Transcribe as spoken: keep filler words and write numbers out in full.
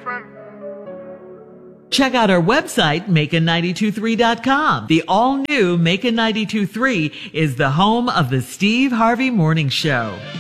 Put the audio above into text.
different. Check out our website, Macon nine two three dot com. The all-new Macon nine two three is the home of the Steve Harvey Morning Show.